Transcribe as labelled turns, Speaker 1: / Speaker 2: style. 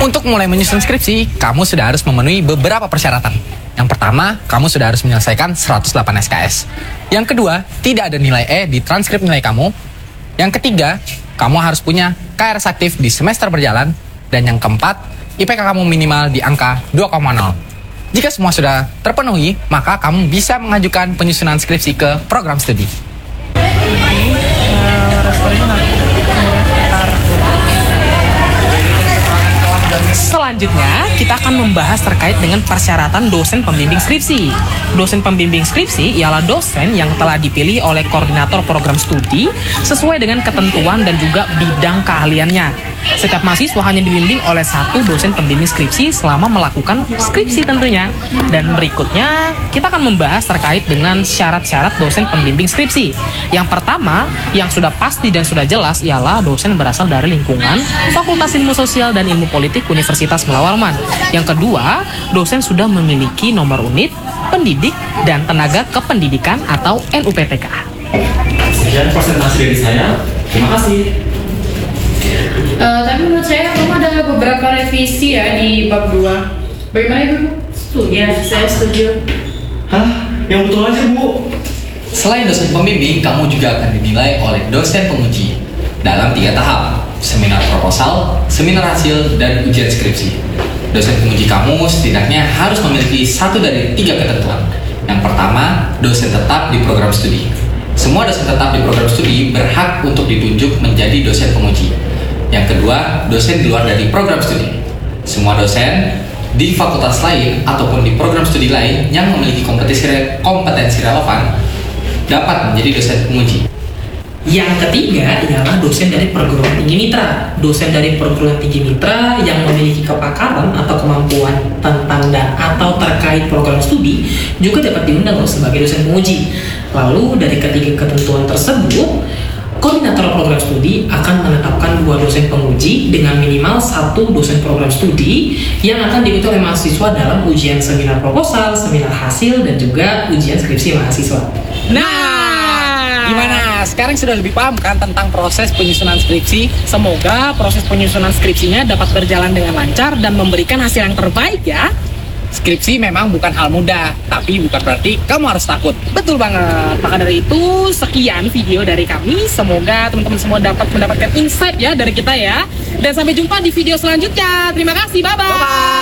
Speaker 1: Untuk mulai menyusun skripsi, kamu sudah harus memenuhi beberapa persyaratan. Yang pertama, kamu sudah harus menyelesaikan 108 SKS. Yang kedua, tidak ada nilai E di transkrip nilai kamu. Yang ketiga, kamu harus punya KRS aktif di semester berjalan. Dan yang keempat, IPK kamu minimal di angka 2,0. Jika semua sudah terpenuhi, maka kamu bisa mengajukan penyusunan skripsi ke program studi.
Speaker 2: Selanjutnya, kita akan membahas terkait dengan persyaratan dosen pembimbing skripsi. Dosen pembimbing skripsi ialah dosen yang telah dipilih oleh koordinator program studi sesuai dengan ketentuan dan juga bidang keahliannya. Setiap mahasiswa hanya dibimbing oleh satu dosen pembimbing skripsi selama melakukan skripsi tentunya. Dan berikutnya, kita akan membahas terkait dengan syarat-syarat dosen pembimbing skripsi. Yang pertama, yang sudah pasti dan sudah jelas ialah dosen berasal dari lingkungan Fakultas Ilmu Sosial dan Ilmu Politik Universitas Melawarman. Yang kedua, dosen sudah memiliki nomor unit, pendidik, dan tenaga kependidikan atau NUPTK.
Speaker 3: Sekian presentasi dari saya. Terima kasih.
Speaker 4: Tapi menurut saya kamu ada beberapa revisi ya di bab 2. Bagaimana Ibu? Setuju. Ya, saya setuju.
Speaker 3: Hah? Yang betul aja, Bu.
Speaker 1: Selain dosen pembimbing, kamu juga akan dinilai oleh dosen penguji dalam 3 tahap: seminar proposal, seminar hasil, dan ujian skripsi. Dosen penguji kamu setidaknya harus memiliki 1 dari 3 ketentuan. Yang pertama, dosen tetap di program studi. Semua dosen tetap di program studi berhak untuk ditunjuk menjadi dosen penguji. Yang kedua, dosen di luar dari program studi. Semua dosen di fakultas lain ataupun di program studi lain yang memiliki kompetensi relevan dapat menjadi dosen penguji.
Speaker 2: Yang ketiga ialah dosen dari perguruan tinggi mitra. Dosen dari perguruan tinggi mitra yang memiliki kepakaran atau kemampuan tentang dan atau terkait program studi juga dapat diundang sebagai dosen penguji. Lalu dari ketiga ketentuan tersebut, koordinator program studi akan menetapkan 2 dosen penguji dengan minimal 1 dosen program studi yang akan diikuti oleh mahasiswa dalam ujian seminar proposal, seminar hasil, dan juga ujian skripsi mahasiswa.
Speaker 5: Nah, gimana? Sekarang sudah lebih paham kan tentang proses penyusunan skripsi? Semoga proses penyusunan skripsinya dapat berjalan dengan lancar dan memberikan hasil yang terbaik ya. Skripsi memang bukan hal mudah, tapi bukan berarti kamu harus takut. Betul banget. Maka dari itu, sekian video dari kami. Semoga teman-teman semua dapat mendapatkan insight ya dari kita ya. Dan sampai jumpa di video selanjutnya. Terima kasih, bye-bye.